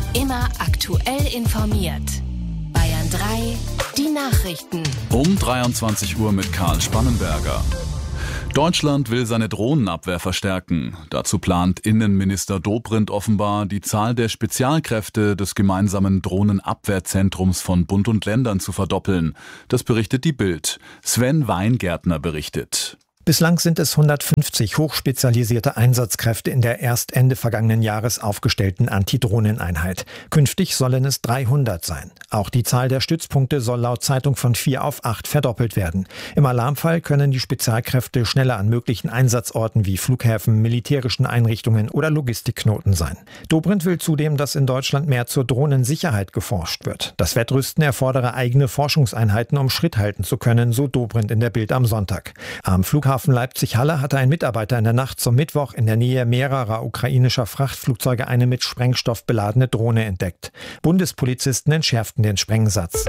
Immer aktuell informiert. Bayern 3, die Nachrichten. Um 23 Uhr mit Karl Spannenberger. Deutschland will seine Drohnenabwehr verstärken. Dazu plant Innenminister Dobrindt offenbar, die Zahl der Spezialkräfte des gemeinsamen Drohnenabwehrzentrums von Bund und Ländern zu verdoppeln. Das berichtet die Bild. Sven Weingärtner berichtet. Bislang sind es 150 hochspezialisierte Einsatzkräfte in der erst Ende vergangenen Jahres aufgestellten Antidrohneneinheit. Künftig sollen es 300 sein. Auch die Zahl der Stützpunkte soll laut Zeitung von 4 auf 8 verdoppelt werden. Im Alarmfall können die Spezialkräfte schneller an möglichen Einsatzorten wie Flughäfen, militärischen Einrichtungen oder Logistikknoten sein. Dobrindt will zudem, dass in Deutschland mehr zur Drohnensicherheit geforscht wird. Das Wettrüsten erfordere eigene Forschungseinheiten, um Schritt halten zu können, so Dobrindt in der Bild am Sonntag. Am Flughafen Leipzig-Halle hatte ein Mitarbeiter in der Nacht zum Mittwoch in der Nähe mehrerer ukrainischer Frachtflugzeuge eine mit Sprengstoff beladene Drohne entdeckt. Bundespolizisten entschärften den Sprengsatz.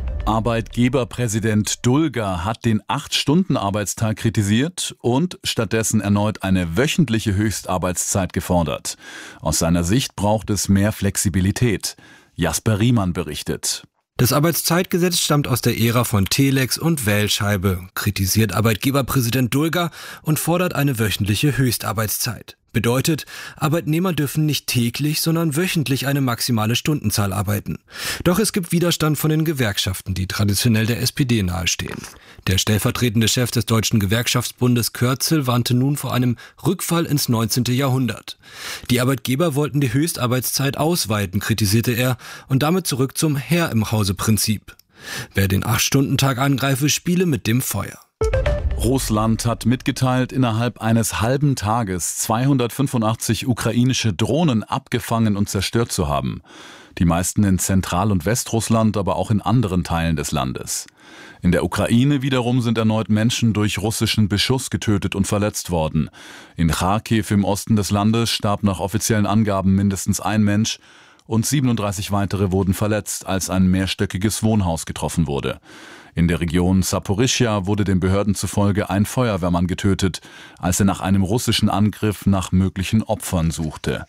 Arbeitgeberpräsident Dulger hat den 8-Stunden-Arbeitstag kritisiert und stattdessen erneut eine wöchentliche Höchstarbeitszeit gefordert. Aus seiner Sicht braucht es mehr Flexibilität. Jasper Riemann berichtet. Das Arbeitszeitgesetz stammt aus der Ära von Telex und Wählscheibe, kritisiert Arbeitgeberpräsident Dulger und fordert eine wöchentliche Höchstarbeitszeit. Bedeutet, Arbeitnehmer dürfen nicht täglich, sondern wöchentlich eine maximale Stundenzahl arbeiten. Doch es gibt Widerstand von den Gewerkschaften, die traditionell der SPD nahestehen. Der stellvertretende Chef des Deutschen Gewerkschaftsbundes Kürzel warnte nun vor einem Rückfall ins 19. Jahrhundert. Die Arbeitgeber wollten die Höchstarbeitszeit ausweiten, kritisierte er, und damit zurück zum Herr-im-Hause-Prinzip. Wer den 8-Stunden-Tag angreife, spiele mit dem Feuer. Russland hat mitgeteilt, innerhalb eines halben Tages 285 ukrainische Drohnen abgefangen und zerstört zu haben. Die meisten in Zentral- und Westrussland, aber auch in anderen Teilen des Landes. In der Ukraine wiederum sind erneut Menschen durch russischen Beschuss getötet und verletzt worden. In Charkiw im Osten des Landes starb nach offiziellen Angaben mindestens ein Mensch und 37 weitere wurden verletzt, als ein mehrstöckiges Wohnhaus getroffen wurde. In der Region Saporischschja wurde den Behörden zufolge ein Feuerwehrmann getötet, als er nach einem russischen Angriff nach möglichen Opfern suchte.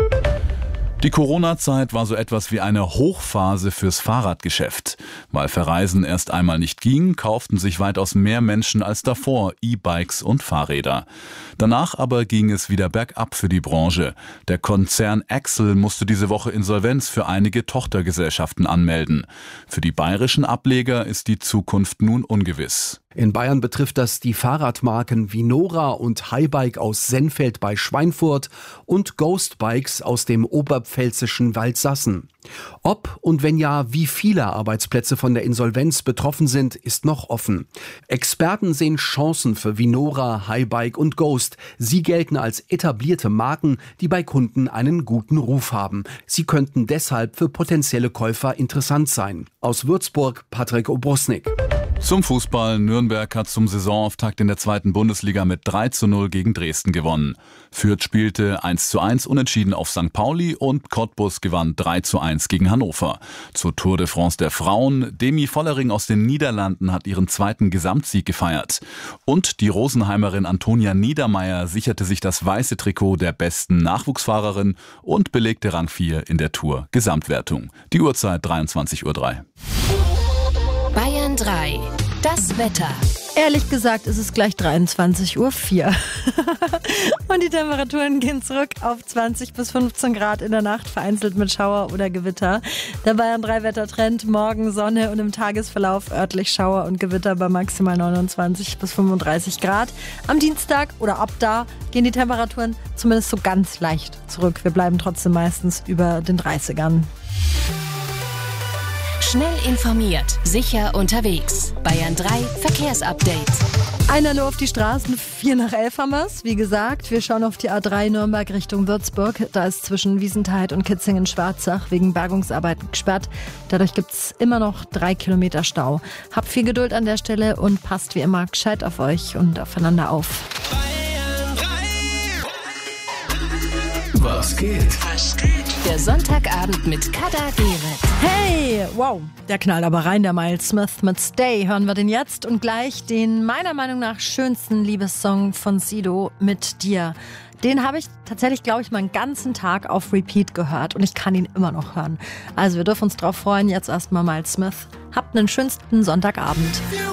Die Corona-Zeit war so etwas wie eine Hochphase fürs Fahrradgeschäft. Weil Verreisen erst einmal nicht ging, kauften sich weitaus mehr Menschen als davor E-Bikes und Fahrräder. Danach aber ging es wieder bergab für die Branche. Der Konzern Axle musste diese Woche Insolvenz für einige Tochtergesellschaften anmelden. Für die bayerischen Ableger ist die Zukunft nun ungewiss. In Bayern betrifft das die Fahrradmarken Vinora und Highbike aus Sennfeld bei Schweinfurt und Ghost Bikes aus dem oberpfälzischen Waldsassen. Ob und wenn ja, wie viele Arbeitsplätze von der Insolvenz betroffen sind, ist noch offen. Experten sehen Chancen für Vinora, Highbike und Ghost. Sie gelten als etablierte Marken, die bei Kunden einen guten Ruf haben. Sie könnten deshalb für potenzielle Käufer interessant sein. Aus Würzburg, Patrick Obrosnik. Zum Fußball. Nürnberg hat zum Saisonauftakt in der 2. Bundesliga mit 3:0 gegen Dresden gewonnen. Fürth spielte 1:1 unentschieden auf St. Pauli und Cottbus gewann 3:1 gegen Hannover. Zur Tour de France der Frauen. Demi Vollering aus den Niederlanden hat ihren 2. Gesamtsieg gefeiert. Und die Rosenheimerin Antonia Niedermeyer sicherte sich das weiße Trikot der besten Nachwuchsfahrerin und belegte Rang 4 in der Tour Gesamtwertung. Die Uhrzeit 23:03 Uhr. Bayern 3, das Wetter. Ehrlich gesagt ist es gleich 23:04 Uhr. Und die Temperaturen gehen zurück auf 20 bis 15 Grad in der Nacht, vereinzelt mit Schauer oder Gewitter. Der Bayern 3 Wettertrend, morgen Sonne und im Tagesverlauf örtlich Schauer und Gewitter bei maximal 29 bis 35 Grad. Am Dienstag oder ab da gehen die Temperaturen zumindest so ganz leicht zurück. Wir bleiben trotzdem meistens über den 30ern. Schnell informiert, sicher unterwegs. Bayern 3 Verkehrsupdate. Einer nur auf die Straßen, 4 nach 11 haben wir's. Wie gesagt, wir schauen auf die A3 Nürnberg Richtung Würzburg. Da ist zwischen Wiesentheit und Kitzingen-Schwarzach wegen Bergungsarbeiten gesperrt. Dadurch gibt's immer noch 3 Kilometer Stau. Habt viel Geduld an der Stelle und passt wie immer gescheit auf euch und aufeinander auf. Was geht? Der Sonntagabend mit Kada Gereth. Hey, wow, der knallt aber rein, der Miles Smith mit Stay. Hören wir den jetzt und gleich den meiner Meinung nach schönsten Liebessong von Sido mit dir. Den habe ich tatsächlich, glaube ich, mal einen ganzen Tag auf Repeat gehört und ich kann ihn immer noch hören. Also wir dürfen uns drauf freuen. Jetzt erstmal Miles Smith. Habt einen schönsten Sonntagabend.